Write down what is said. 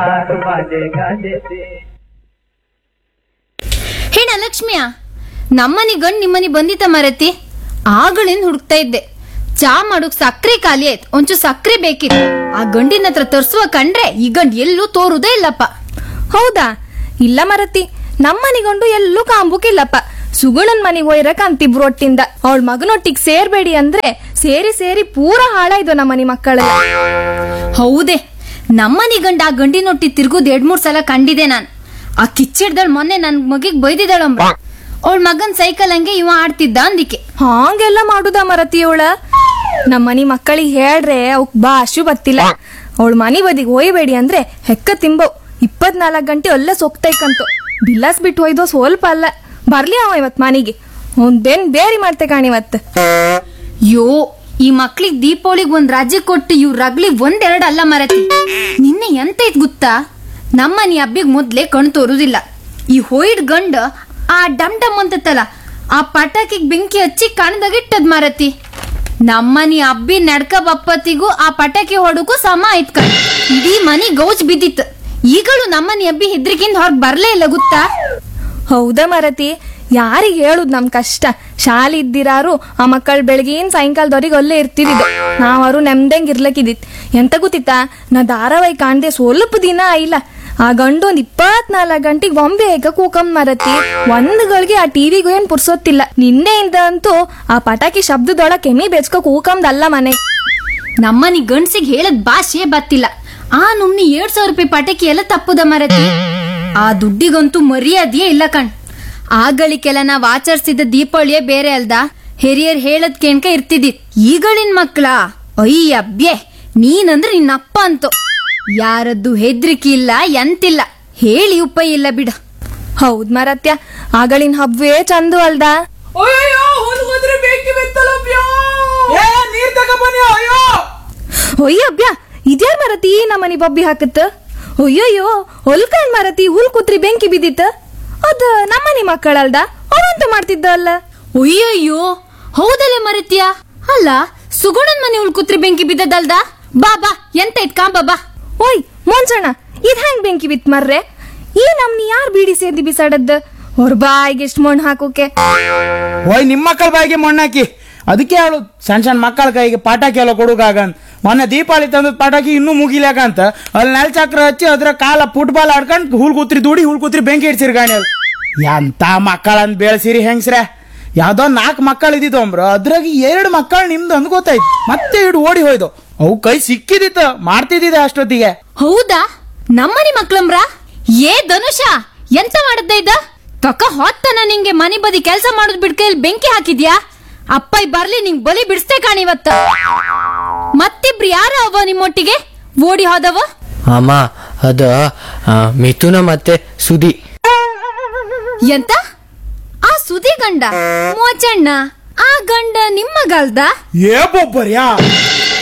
ಹೇಳ ಲಕ್ಷ್ಮಿಯ, ನಮ್ಮನಿ ಗಂಡ್ ನಿಮ್ಮನಿ ಬಂದಿತ್ತ ಮರತಿ? ಆಗಳಿಂದ ಹುಡುಕ್ತಾ ಇದ್ದೆ. ಚಾ ಮಾಡೋಕ್ ಸಕ್ರೆ ಖಾಲಿ ಆಯ್ತು, ಒಂಚೂರು ಸಕ್ರೆ ಬೇಕಿತ್ತು. ಆ ಗಂಡಿನ ಹತ್ರ ತರ್ಸುವ ಕಂಡ್ರೆ ಈ ಗಂಡ್ ಎಲ್ಲೂ ತೋರುದೇ ಇಲ್ಲಪ್ಪ. ಹೌದಾ? ಇಲ್ಲ ಮರತಿ, ನಮ್ಮನಿಗೊಂಡು ಎಲ್ಲೂ ಕಾಂಬುಕಿಲ್ಲಪ್ಪ. ಸುಗುಣನ್ ಮನಿಗ್ ಒಯ್ರಕ್ ಅಂತಿಬ್ರು ಒಟ್ಟಿಂದ. ಅವಳ ಮಗನೊಟ್ಟಿಗೆ ಸೇರ್ಬೇಡಿ ಅಂದ್ರೆ ಸೇರಿ ಸೇರಿ ಪೂರಾ ಹಾಳಾಯ್ದು ನಮ್ಮನಿ ಮಕ್ಕಳೆಲ್ಲ. ಹೌದೇ, ನಮ್ಮನಿ ಗಂಡ ಆ ಗಂಡಿನೊಟ್ಟಿ ತಿರ್ಗುದ್ 2-3 ಸಲ ಕಂಡಿದೆ ನಾನ್. ಆ ಕಿಚ್ಚಿಡ್ದಳ್ ಮೊನ್ನೆ ನನ್ ಮಗಿಗ್ ಬೈದಿದ್ದಾಳಂಬ. ಅವಳ ಮಗನ್ ಸೈಕಲ್ ಹಂಗೆ ಇವ ಆಡ್ತಿದ್ದ ಅಂದಿಕೆ. ಹಾಂಗೆಲ್ಲ ಮಾಡುದ ಮರತಿ ಅವಳ? ನಮ್ಮನಿ ಮಕ್ಕಳಿಗೆ ಹೇಳ್ರೆ ಅವಕ್ ಭಾಷು ಬತ್ತಿಲ್ಲ. ಅವಳ ಮನಿ ಬದಿಗೆ ಒಯ್ಬೇಡಿ ಅಂದ್ರೆ ಹೆಕ್ಕ ತಿಂಬವ್. 24 ಗಂಟೆ ಅಲ್ಲೇ ಸೊಕ್ತೈಕಂತು. ಬಿಲ್ಲಾಸ್ ಬಿಟ್ಟು ಹೋಯ್ದೋ ಸ್ವಲ್ಪ ಅಲ್ಲ. ಬರ್ಲಿ ಅವ ಇವತ್ ಮನಿಗೆ. ಒಂದೇನ್ ಬೇರಿ ಮಾಡ್ತೆ ಕಾಣಿವತ್. ಯೋ, ಈ ಮಕ್ಳಿಗ್ ದೀಪಾವಳಿಗ್ ಒಂದ್ ರಾಜ್ಯ ಕೊಟ್ಟು ಇವ್ ರಗ್ಲಿ 1-2 ಅಲ್ಲ ಮರತಿ. ನಿನ್ನೆ ಎಂತ ಇತ್ ಗೊತ್ತಾ? ನಮ್ಮನಿ ಹಬ್ಬಿಗ್ ಮೊದ್ಲೇ ಕಣ್ ತೋರುದಿಲ್ಲ. ಈ ಹೋಯ್ಡ್ ಗಂಡ ಆ ಡಮ್ ಡಮ್ ಅಂತತ್ತಲ್ಲ, ಆ ಪಟಾಕಿಗ್ ಬೆಂಕಿ ಹಚ್ಚಿ ಕಣ್ದಾಗಿಟ್ಟದ್ ಮರತಿ. ನಮ್ಮನಿ ಹಬ್ಬಿ ನಡ್ಕ ಬಪ್ಪತ್ತಿಗೂ ಆ ಪಟಾಕಿ ಹೊಡಕ್ಕೂ ಸಮ ಆಯ್ತ್ ಕಣ್. ಇಡೀ ಮನಿ ಗೌಜ್ ಬಿದ್ದಿತ್ತು. ಈಗಳು ನಮ್ಮನಿ ಹಬ್ಬಿ ಹೆದ್ರಿಕಿಂದ ಹೊರಗ್ ಬರ್ಲೇ ಇಲ್ಲ ಗೊತ್ತಾ? ಹೌದಾ ಮರತಿ? ಯಾರಿಗ್ ಹೇಳುದ್ ನಮ್ ಕಷ್ಟ. ಶಾಲೆ ಇದ್ದಿರಾರು ಆ ಮಕ್ಕಳು ಬೆಳಗಿನ ಸಾಯಂಕಾಲದವ್ರಿಗೆ ಅಲ್ಲೇ ಇರ್ತಿದ್ದೆ. ನಾವರು ನೆಮ್ದಂಗ್ ಇರ್ಲಕ್ಕಿದಿತ್. ಎಂತ ಗೊತ್ತಿತ್ತಾ, ನಾ ಧಾರಾವಾಹಿ ಕಾಣ್ದೆ ಸ್ವಲ್ಪ ದಿನ ಆಯಿಲ್ಲ. ಆ ಗಂಡು 24 ಗಂಟೆಗೆ ಬೊಂಬೆ ಹೇಗ ಕೂಕಂ ಮರತಿ. ಒಂದ್ಗಳಿಗೆ ಆ ಟಿವಿಗೂ ಏನ್ ಪುರ್ಸೊತ್ತಿಲ್ಲ. ನಿನ್ನೆಯಿಂದ ಅಂತೂ ಆ ಪಟಾಕಿ ಶಬ್ದದೊಳ ಕೆಮಿ ಬೆಚ್ಕೋ ಕೂಕಂದಲ್ಲ ಮನೆ. ನಮ್ಮನಿ ಗಂಡ್ಸಿಗೆ ಹೇಳದ್ ಭಾಷೆ ಬತ್ತಿಲ್ಲ. ಆ ನುಮ್ನಿ 2,000 ರೂಪಾಯಿ ಪಟಾಕಿ ಎಲ್ಲ ತಪ್ಪುದ ಮರತಿ. ಆ ದುಡ್ಡಿಗಂತೂ ಮರ್ಯಾದೆಯೇ ಇಲ್ಲ ಕಣ್. ಆಗಳಿಗೆಲ್ಲ ನಾವ್ ಆಚರಿಸಿದ ದೀಪಾವಳಿಯೇ ಬೇರೆ ಅಲ್ದ. ಹಿರಿಯರ್ ಹೇಳದ್ ಕೇಣ್ಕ ಇರ್ತಿದ್ದಿ. ಈಗಳಿನ್ ಮಕ್ಳ ಅಯ್ಯಬ್ಯೆ ನೀನಂದ್ರೆ ನಿನ್ನಪ್ಪ ಅಂತೂ ಯಾರದ್ದು ಹೆದ್ರಿಕೆ ಇಲ್ಲ, ಎಂತಿಲ್ಲ. ಹೇಳಿ ಉಪಾಯ ಇಲ್ಲ ಬಿಡ. ಹೌದ್ ಮರತ್ಯ, ಆಗಳಿನ ಹಬ್ಬವೇ ಚಂದು ಅಲ್ದ. ಒಯ್ಯಬ್ಯ, ಇದ್ಯಾರ ಮರತಿ ನಮ್ಮನಿ ಬಬ್ಬಿ ಹಾಕತ್ತ? ಅಯ್ಯಯ್ಯೋ, ಹೊಲ್ಕಂಡ್ ಮರತಿ ಹುಲ್ ಕುತ್ರಿ ಬೆಂಕಿ ಬಿದ್ದಿತ್ತ. ಅದ ನಮ್ಮನಿ ಮಕ್ಕಳಲ್ದ, ಅವಂತ ಮಾಡ್ತಿದ್ದ ಅಲ್ಲ. ಅಯ್ಯಯ್ಯೋ, ಹೌದಲ್ಲ ಮರತ್ಯ. ಅಲ್ಲ, ಸುಗುಣನ್ ಮನೆ ಉಳ್ಕುತ್ರಿ ಬೆಂಕಿ ಬಿದ್ದದಲ್ದ. ಬಾ ಬಾ, ಎಂತ ಇತ್ ಕಾಂಬ ಬಾ. ಓಯ್ ಮೊಂಚಣ್ಣ, ಇದ್ ಹೆಂಗ್ ಬೆಂಕಿ ಬಿತ್ ಮರ್ರೆ? ಈ ನಮ್ನಿ ಯಾರ್ ಬೀಡಿ ಸೇದಿ ಬಿಸಾಡದ್? ಅವ್ರ ಬಾಯಿಗೆ ಎಷ್ಟು ಮಣ್ಣು ಹಾಕೋಕೆ? ಓಯ್, ನಿಮ್ಮ ಮಕ್ಕಳ ಬಾಯಿಗೆ ಮಣ್ಣು ಹಾಕಿ. ಅದಕ್ಕೆ ಹೇಳು, ಸಣ್ಣ ಸಣ್ಣ ಮಕ್ಕಳ ಕೈಗೆ ಪಟಾಕಿ ಎಲ್ಲ ಕೊಡುಕಾಗಂತ. ಮೊನ್ನೆ ದೀಪಾವಳಿ ತಂದದ್ ಪಟಾಕಿ ಇನ್ನೂ ಮುಗಿಲಾಕಂತ ಅಲ್ಲಿ ನೆಲ ಚಕ್ರ ಹಚ್ಚಿ ಅದ್ರ ಕಾಲ ಫುಟ್ಬಾಲ್ ಆಡ್ಕೊಂಡ್ ಹುಲ್ ಕೂತ್ರಿ ಬೆಂಕಿ ಇಡ್ಸಿರಿ ಗಾಣಿ. ಎಂತ ಮಕ್ಕಳಂತ ಬೆಳೆಸಿರಿ ಹೆಂಗ್ಸ್ರೆ. ಯಾವ್ದೋ 4 ಮಕ್ಕಳು ಇದ್ದಿದ್ದು ಅಂಬ್ರ, ಅದ್ರಾಗ 2 ಮಕ್ಕಳು ನಿಮ್ದು ಅಂದ್ ಗೊತ್ತಾಯ್ತು. ಮತ್ತೆ ಇಡು ಓಡಿ ಹೋಯ್ದು. ಅವು ಕೈ ಸಿಕ್ಕಿದಿತ್ತ ಮಾಡ್ತಿದ್ದಿದೆ ಅಷ್ಟೊತ್ತಿಗೆ. ಹೌದಾ? ನಮ್ಮನಿ ಮಕ್ಳಂಬ್ರ? ಏ ಧನುಷ, ಎಂತ ಮಾಡದ್ದ ಇದ್ದ? ತಕ ಹೊತ್ತನ ನಿಂಗೆ ಮನಿ ಬದಿ ಕೆಲ್ಸ ಮಾಡೋದ್ ಬಿಡ್ಕ ಇಲ್ಲಿ ಬೆಂಕಿ ಹಾಕಿದ್ಯಾ? ಅಪ್ಪ ಬರ್ಲಿ ನಿಂಗ್ ಬಲಿ ಬಿಡಿಸ್ತೇ ಕಾಣಿವತ್ತ. ಮತ್ತಿಬ್ರು ಯಾರ ಅವ ನಿಮ್ಮೊಟ್ಟಿಗೆ ಓಡಿ ಹೋದವ? ಅಮ್ಮ, ಅದ ಮಿಥುನ ಮತ್ತೆ ಸುದಿ. ಎಂತ? ಆ ಸುದಿ ಗಂಡ ಮೋಚಣ್ಣ? ಆ ಗಂಡ ನಿಮ್ಮ ಗಲ್ದ? ಏ ಬೊಬ್ಬರ್ಯಾ,